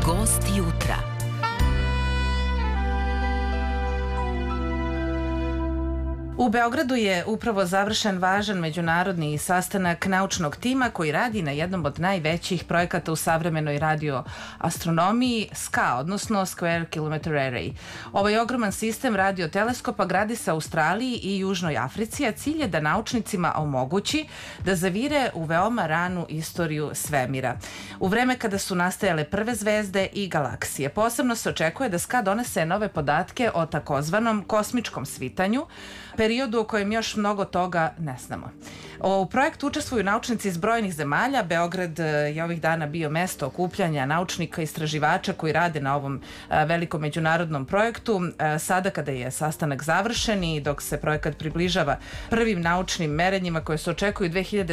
Gost jutra. U Beogradu je upravo završen važan međunarodni sastanak naučnog tima koji radi na jednom od najvećih projekata u savremenoj radioastronomiji, SKA, odnosno Square Kilometer Array. Ovaj ogroman sistem radioteleskopa gradi se u Australiji i Južnoj Africi, a cilj je da naučnicima omogući da zavire u veoma ranu istoriju svemira. U vreme kada su nastajale prve zvezde i galaksije. Posebno se očekuje da SKA donese nove podatke o takozvanom kosmičkom svitanju, periodu o kojem još mnogo toga ne znamo. U projektu učestvuju naučnici iz brojnih zemalja. Beograd je ovih dana bio mesto okupljanja naučnika i istraživača koji rade na ovom velikom međunarodnom projektu. Sada kada je sastanak završen i dok se projekat približava prvim naučnim merenjima koje se očekuju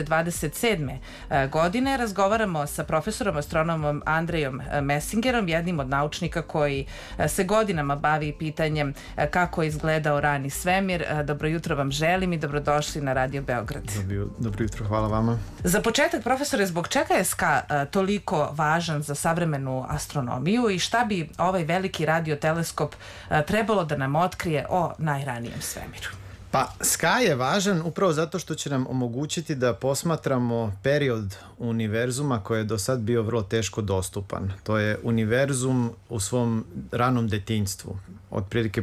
2027. godine, razgovaramo sa profesorom astronomom Andrejom Messingerom, jednim od naučnika koji se godinama bavi pitanjem kako je izgledao rani svemir. Dobro jutro vam želim i dobrodošli na Radio Beograd. Dobro jutro, hvala vama. Za početak, profesore, zbog čega je SKA toliko važan za savremenu astronomiju i šta bi ovaj veliki radioteleskop trebalo da nam otkrije o najranijem svemiru? Pa, SKA je važan upravo zato što će nam omogućiti da posmatramo period univerzuma koji je do sad bio vrlo teško dostupan. To je univerzum u svom ranom detinjstvu, otprilike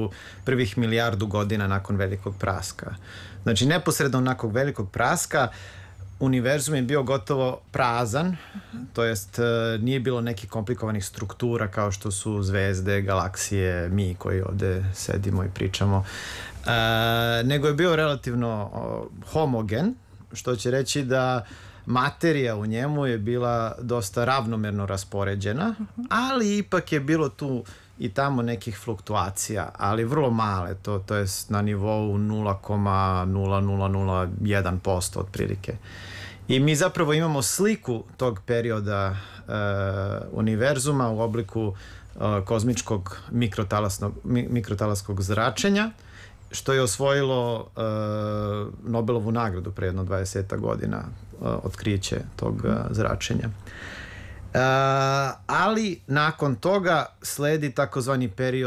prvih milijardu godina nakon velikog praska. Znači, neposredno nakon velikog praska univerzum je bio gotovo prazan, to jest nije bilo nekih komplikovanih struktura kao što su zvezde, galaksije, mi koji ovde sedimo i pričamo, nego je bio relativno homogen, što će reći da materija u njemu je bila dosta ravnomerno raspoređena, ali ipak je bilo tu i tamo nekih fluktuacija, ali vrlo male, to je na nivou 0,0001% otprilike. I mi zapravo imamo sliku tog perioda univerzuma u obliku kozmičkog mikrotalaskog zračenja, što je osvojilo Nobelovu nagradu pre jedno 20 godina, otkriće tog zračenja. Ali nakon toga sledi takozvani period